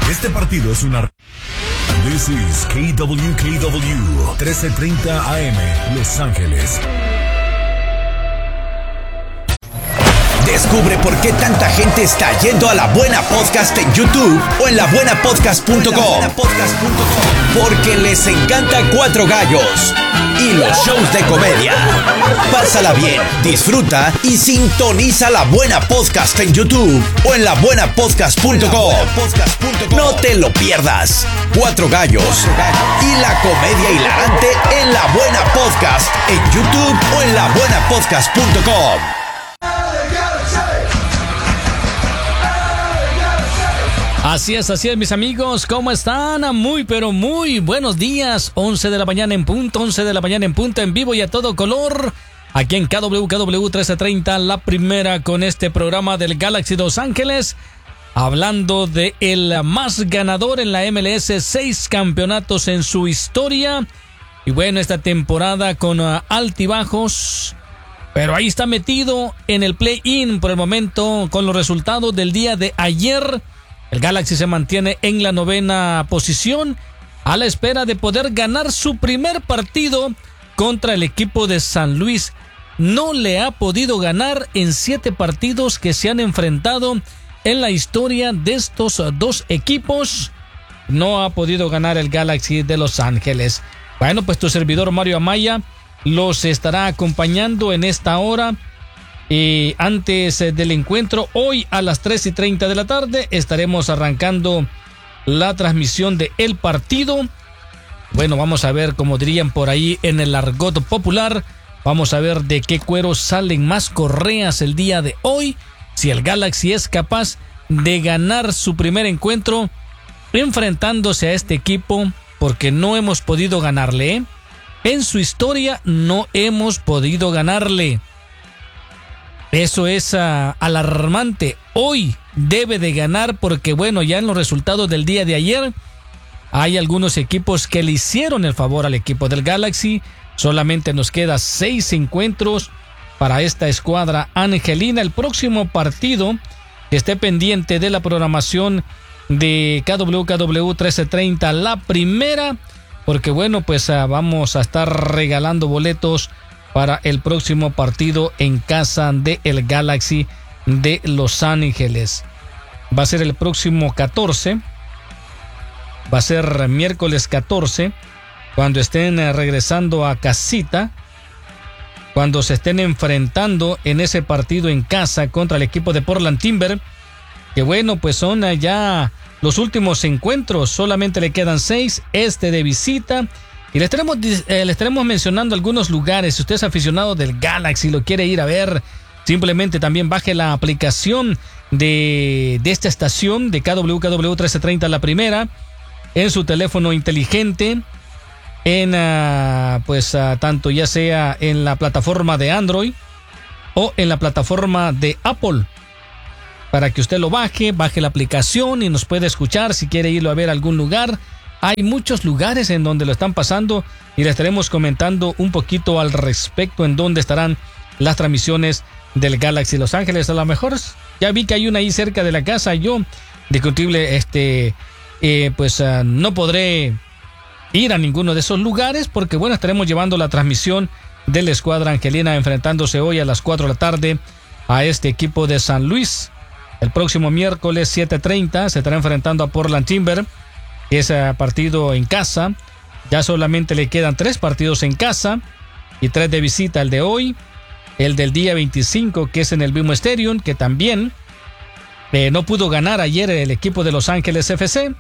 Este partido es una... This is KWKW 1330 AM, Los Ángeles. Descubre por qué tanta gente está yendo a La Buena Podcast en YouTube o en labuenapodcast.com. Porque les encanta Cuatro Gallos y los shows de comedia. Pásala bien, disfruta y sintoniza La Buena Podcast en YouTube o en labuenapodcast.com. No te lo pierdas. Cuatro Gallos y la comedia hilarante en La Buena Podcast en YouTube o en labuenapodcast.com. Así es, mis amigos, ¿cómo están? Muy, pero muy buenos días. 11 de la mañana en punto, en vivo y a todo color. Aquí en KWKW 1330, la primera con este programa del Galaxy Los Ángeles. Hablando de el más ganador en la MLS, 6 campeonatos en su historia. Y bueno, esta temporada con altibajos. Pero ahí está metido en el play-in por el momento con los resultados del día de ayer. El Galaxy se mantiene en la 9ª posición a la espera de poder ganar su primer partido contra el equipo de San Luis. No le ha podido ganar en 7 partidos que se han enfrentado en la historia de estos dos equipos. No ha podido ganar el Galaxy de Los Ángeles. Bueno, pues tu servidor Mario Amaya los estará acompañando en esta hora. Y antes del encuentro, hoy a las 3:30 de la tarde, estaremos arrancando la transmisión de el partido. Bueno, vamos a ver, como dirían por ahí en el argot popular, vamos a ver de qué cuero salen más correas el día de hoy. Si el Galaxy es capaz de ganar su primer encuentro enfrentándose a este equipo, porque no hemos podido ganarle, ¿eh? En su historia no hemos podido ganarle. Eso es alarmante. Hoy debe de ganar porque, bueno, ya en los resultados del día de ayer hay algunos equipos que le hicieron el favor al equipo del Galaxy. Solamente nos queda 6 encuentros para esta escuadra angelina. El próximo partido, que esté pendiente de la programación de KWKW 1330, la primera, porque, bueno, pues vamos a estar regalando boletos para el próximo partido en casa de el Galaxy de Los Ángeles. Va a ser el próximo 14. Va a ser miércoles 14, cuando estén regresando a casita, cuando se estén enfrentando en ese partido en casa contra el equipo de Portland Timber, que bueno, pues son ya los últimos encuentros, solamente le quedan 6, este de visita. Y le estaremos mencionando algunos lugares. Si usted es aficionado del Galaxy y lo quiere ir a ver, simplemente también baje la aplicación de esta estación de KWKW 1330, la primera, en su teléfono inteligente, en tanto ya sea en la plataforma de Android o en la plataforma de Apple, para que usted lo baje la aplicación y nos puede escuchar si quiere irlo a ver a algún lugar. Hay muchos lugares en donde lo están pasando y le estaremos comentando un poquito al respecto en dónde estarán las transmisiones del Galaxy Los Ángeles. A lo mejor ya vi que hay una ahí cerca de la casa. Yo, discutible, no podré ir a ninguno de esos lugares porque, bueno, estaremos llevando la transmisión de la escuadra angelina enfrentándose hoy a las 4 de la tarde a este equipo de San Luis. El próximo miércoles 7:30 se estará enfrentando a Portland Timber. Ese partido en casa. Ya solamente le quedan 3 partidos en casa y 3 de visita. El de hoy, el del día 25, que es en el BMO Stadium, que también no pudo ganar ayer el equipo de Los Ángeles FC.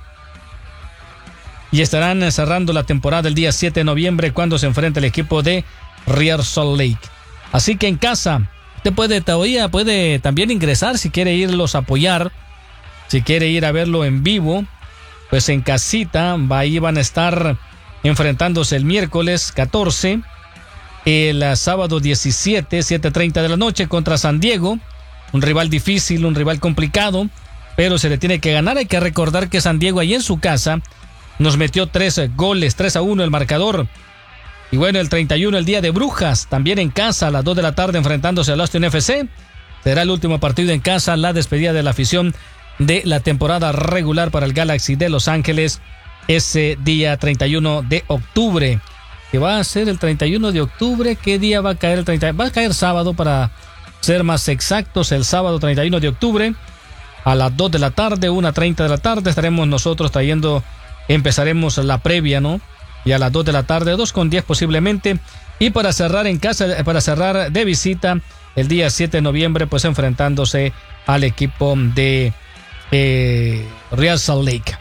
Y estarán cerrando la temporada el día 7 de noviembre cuando se enfrenta el equipo de Real Salt Lake. Así que en casa, usted puede también ingresar si quiere irlos a apoyar, si quiere ir a verlo en vivo. Pues en casita, ahí van a estar enfrentándose el miércoles 14, el sábado 17, 7:30 de la noche contra San Diego. Un rival difícil, un rival complicado, pero se le tiene que ganar. Hay que recordar que San Diego ahí en su casa nos metió 3 goles, 3-1 el marcador. Y bueno, el 31, el día de Brujas, también en casa a las 2 de la tarde enfrentándose al Austin FC. Será el último partido en casa, la despedida de la afición de la temporada regular para el Galaxy de Los Ángeles ese día 31 de octubre. Que va a ser el 31 de octubre. ¿Qué día va a caer el 30? Va a caer sábado, para ser más exactos, el sábado 31 de octubre a las 2 de la tarde, 1:30 de la tarde, estaremos nosotros empezaremos la previa, ¿no? Y a las 2 de la tarde, 2:10 posiblemente. Y para cerrar en casa, para cerrar de visita, el día 7 de noviembre, pues enfrentándose al equipo de Real Salt Lake.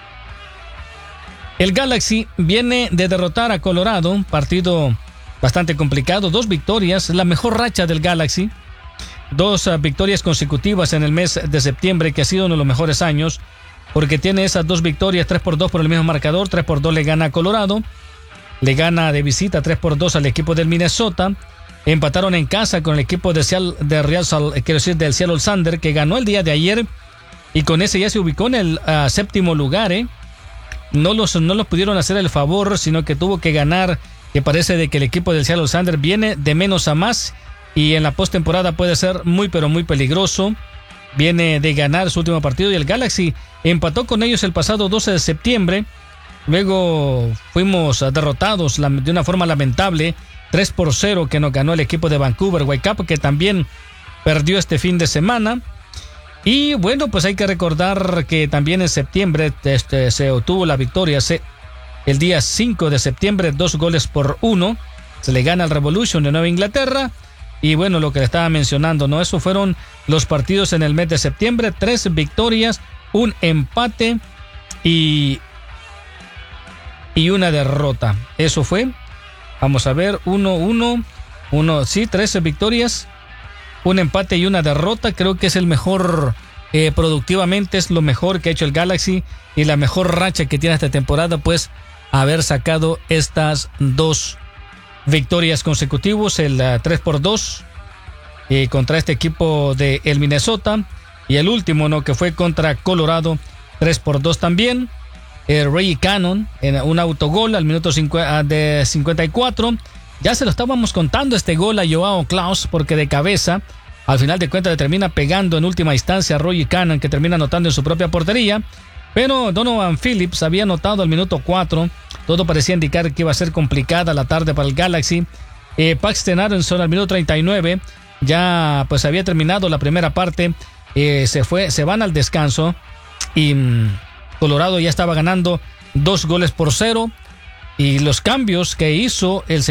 El Galaxy viene de derrotar a Colorado, un partido bastante complicado, 2 victorias, la mejor racha del Galaxy, 2 victorias consecutivas en el mes de septiembre, que ha sido uno de los mejores años, porque tiene esas 2 victorias, 3-2 por el mismo marcador, 3-2 le gana a Colorado, le gana de visita 3-2 al equipo del Minnesota, empataron en casa con el equipo del Seattle Sander, que ganó el día de ayer, y con ese ya se ubicó en el séptimo lugar, No los pudieron hacer el favor, sino que tuvo que ganar, que parece de que el equipo del Seattle Sander viene de menos a más, y en la postemporada puede ser muy pero muy peligroso. Viene de ganar su último partido y el Galaxy empató con ellos el pasado 12 de septiembre. Luego fuimos derrotados de una forma lamentable, 3-0, que nos ganó el equipo de Vancouver Whitecaps, que también perdió este fin de semana. Y bueno, pues hay que recordar que también en septiembre se obtuvo la victoria. El día 5 de septiembre, 2-1, se le gana al Revolution de Nueva Inglaterra. Y bueno, lo que le estaba mencionando, ¿no? Esos fueron los partidos en el mes de septiembre. 3 victorias, 1 empate y una derrota. Eso fue. Vamos a ver, 13 victorias, 1 empate y 1 derrota. Creo que es el mejor, productivamente es lo mejor que ha hecho el Galaxy y la mejor racha que tiene esta temporada, pues haber sacado estas 2 victorias consecutivos, el 3-2 contra este equipo de el Minnesota, y el último, ¿no?, que fue contra Colorado, 3-2 también. Ray Cannon en un autogol al minuto 54. Ya se lo estábamos contando este gol a Joao Klaus, porque de cabeza, al final de cuentas, le termina pegando en última instancia a Roy Cannon, que termina anotando en su propia portería. Pero Donovan Phillips había anotado al minuto 4. Todo parecía indicar que iba a ser complicada la tarde para el Galaxy. Paxton Aronson al minuto 39. Ya pues había terminado la primera parte. Se van al descanso. Y Colorado ya estaba ganando 2-0. Y los cambios que hizo el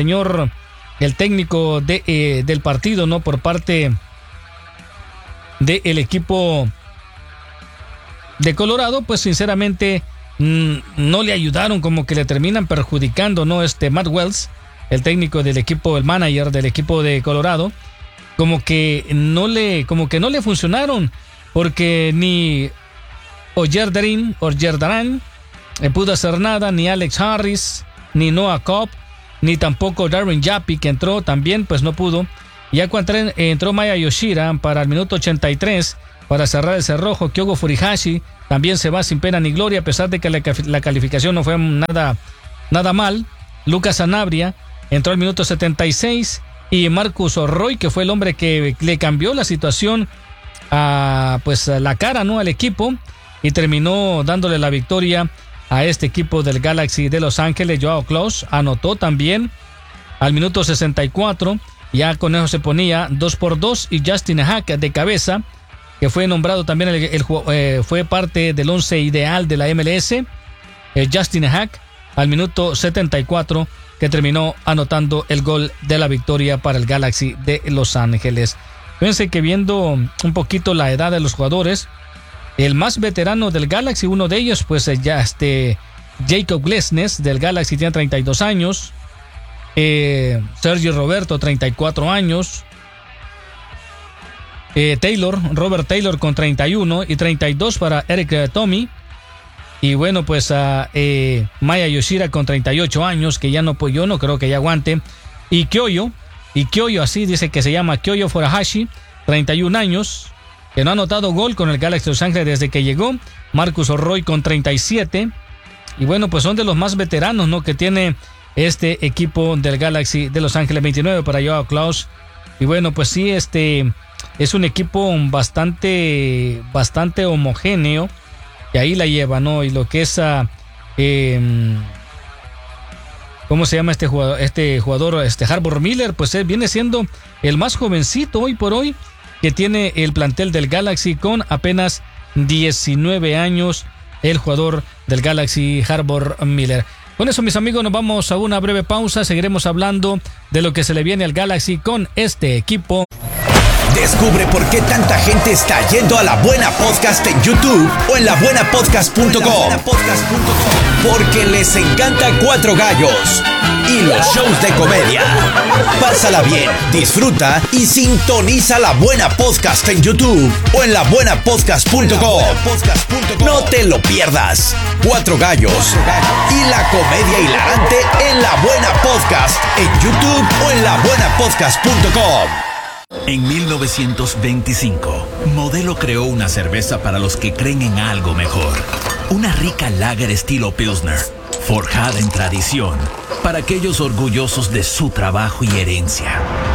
técnico del partido, ¿no?, por parte del equipo de Colorado, pues sinceramente no le ayudaron, como que le terminan perjudicando, ¿no? Matt Wells, el técnico del equipo, el manager del equipo de Colorado, como que no le funcionaron, porque ni Orgerdaran pudo hacer nada, ni Alex Harris, ni Noah Cobb, ni tampoco Darren Yappi, que entró también, pues no pudo. Ya cuando entró Maya Yoshida para el minuto 83 para cerrar el cerrojo. Kyogo Furihashi también se va sin pena ni gloria, a pesar de que la calificación no fue nada mal. Lucas Sanabria entró al minuto 76 y Marcus Roy, que fue el hombre que le cambió la situación la cara, ¿no?, al equipo, y terminó dándole la victoria a este equipo del Galaxy de Los Ángeles. Joao Klaus anotó también al minuto 64. Ya con eso se ponía 2-2, y Justin Hack de cabeza, que fue nombrado también fue parte del 11 ideal de la MLS. Justin Hack al minuto 74, que terminó anotando el gol de la victoria para el Galaxy de Los Ángeles. Fíjense que viendo un poquito la edad de los jugadores, el más veterano del Galaxy, uno de ellos, pues Jacob Glesnes del Galaxy, tiene 32 años. Sergio Roberto, 34 años. Robert Taylor con 31 y 32 para Eric Tommy. Y bueno, pues Maya Yoshida con 38 años, que ya no, pues yo no creo que ya aguante. Y Kyoyo, así dice que se llama Kyoyo Furuhashi, 31 años, que no ha anotado gol con el Galaxy de Los Ángeles desde que llegó. Marcus Roy con 37. Y bueno, pues son de los más veteranos, ¿no?, que tiene este equipo del Galaxy de Los Ángeles. 29 para Joao Klaus. Y bueno, pues sí, es un equipo bastante homogéneo, y ahí la lleva, ¿no? Y lo que es ¿cómo se llama este jugador? Harbour Miller, pues viene siendo el más jovencito hoy por hoy que tiene el plantel del Galaxy, con apenas 19 años, el jugador del Galaxy, Harbour Miller. Con eso, mis amigos, nos vamos a una breve pausa. Seguiremos hablando de lo que se le viene al Galaxy con este equipo. Descubre por qué tanta gente está yendo a La Buena Podcast en YouTube o en labuenapodcast.com. Porque les encanta Cuatro Gallos y los shows de comedia. Pásala bien, disfruta y sintoniza La Buena Podcast en YouTube o en labuenapodcast.com. No te lo pierdas. Cuatro Gallos y la comedia hilarante en La Buena Podcast en YouTube o en labuenapodcast.com. En 1925, Modelo creó una cerveza para los que creen en algo mejor. Una rica lager estilo Pilsner, forjada en tradición, para aquellos orgullosos de su trabajo y herencia.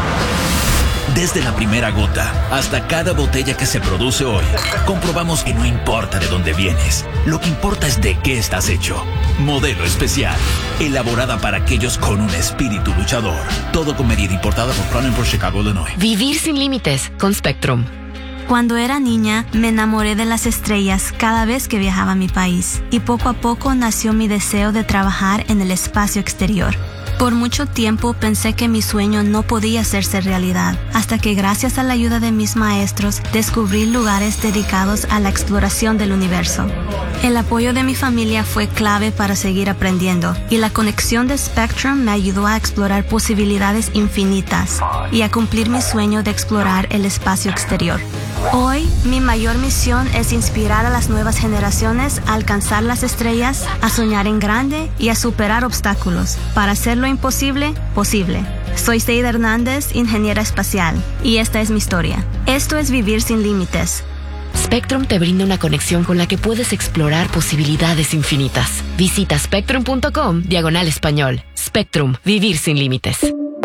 Desde la primera gota hasta cada botella que se produce hoy, comprobamos que no importa de dónde vienes, lo que importa es de qué estás hecho. Modelo Especial, elaborada para aquellos con un espíritu luchador. Todo con medida, importada por Crown Imports, Chicago, Illinois. Vivir sin límites con Spectrum. Cuando era niña, me enamoré de las estrellas cada vez que viajaba a mi país, y poco a poco nació mi deseo de trabajar en el espacio exterior. Por mucho tiempo pensé que mi sueño no podía hacerse realidad, hasta que gracias a la ayuda de mis maestros descubrí lugares dedicados a la exploración del universo. El apoyo de mi familia fue clave para seguir aprendiendo, y la conexión de Spectrum me ayudó a explorar posibilidades infinitas y a cumplir mi sueño de explorar el espacio exterior. Hoy, mi mayor misión es inspirar a las nuevas generaciones a alcanzar las estrellas, a soñar en grande y a superar obstáculos para hacer lo imposible posible. Soy Seida Hernández, ingeniera espacial, y esta es mi historia. Esto es Vivir sin Límites. Spectrum te brinda una conexión con la que puedes explorar posibilidades infinitas. Visita spectrum.com/español. Spectrum, vivir sin límites.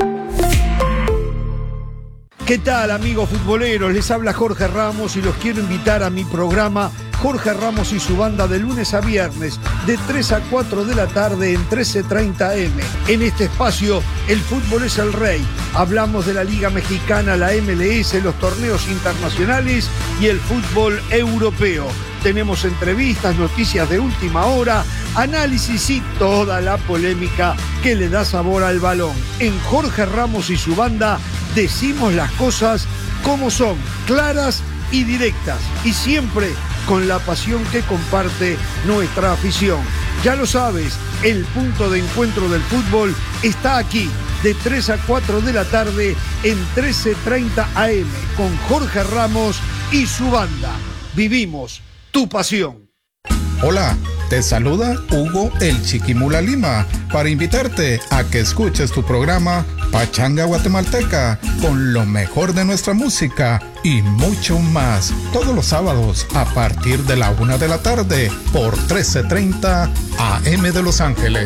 ¿Qué tal, amigos futboleros? Les habla Jorge Ramos y los quiero invitar a mi programa Jorge Ramos y su banda, de lunes a viernes, de 3 a 4 de la tarde en 13:30 AM. En este espacio, el fútbol es el rey. Hablamos de la Liga Mexicana, la MLS, los torneos internacionales y el fútbol europeo. Tenemos entrevistas, noticias de última hora, análisis y toda la polémica que le da sabor al balón. En Jorge Ramos y su banda decimos las cosas como son, claras y directas, y siempre con la pasión que comparte nuestra afición. Ya lo sabes, el punto de encuentro del fútbol está aquí, de 3 a 4 de la tarde en 13:30 AM, con Jorge Ramos y su banda. Vivimos tu pasión. Hola, te saluda Hugo el Chiquimula Lima para invitarte a que escuches tu programa Pachanga Guatemalteca con lo mejor de nuestra música y mucho más, todos los sábados a partir de la 1 de la tarde por 13:30 AM de Los Ángeles.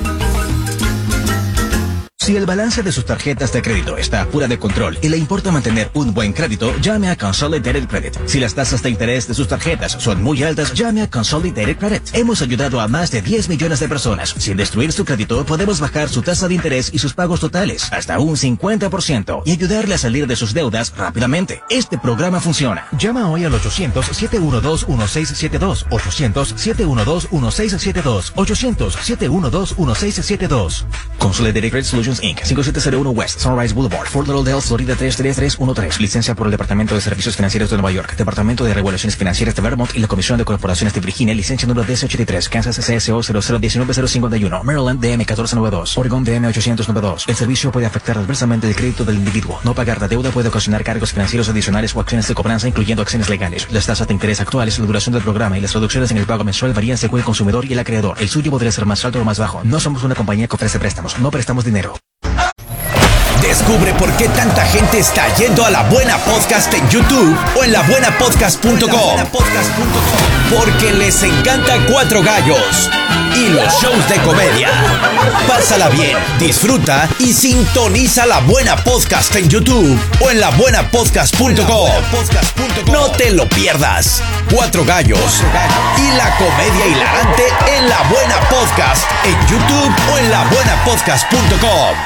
Si el balance de sus tarjetas de crédito está fuera de control y le importa mantener un buen crédito, llame a Consolidated Credit. Si las tasas de interés de sus tarjetas son muy altas, llame a Consolidated Credit. Hemos ayudado a más de 10 millones de personas. Sin destruir su crédito, podemos bajar su tasa de interés y sus pagos totales hasta un 50% y ayudarle a salir de sus deudas rápidamente. Este programa funciona. Llama hoy al 800-712-1672. 800-712-1672. 800-712-1672. Consolidated Credit Solutions Inc. 5701 West Sunrise Boulevard, Fort Lauderdale, Florida 33313. Licencia por el Departamento de Servicios Financieros de Nueva York, Departamento de Regulaciones Financieras de Vermont y la Comisión de Corporaciones de Virginia. Licencia número DC83, Kansas CSO 0019051, Maryland DM 1492, Oregon DM 892. El servicio puede afectar adversamente el crédito del individuo. No pagar la deuda puede ocasionar cargos financieros adicionales o acciones de cobranza, incluyendo acciones legales. Las tasas de interés actuales, la duración del programa y las reducciones en el pago mensual varían según el consumidor y el acreedor. El suyo podría ser más alto o más bajo. No somos una compañía que ofrece préstamos. No prestamos dinero. Descubre por qué tanta gente está yendo a La Buena Podcast en YouTube o en labuenapodcast.com. Porque les encanta Cuatro Gallos y los shows de comedia. Pásala bien, disfruta y sintoniza La Buena Podcast en YouTube o en labuenapodcast.com. No te lo pierdas. Cuatro Gallos y la comedia hilarante en La Buena Podcast en YouTube o en labuenapodcast.com.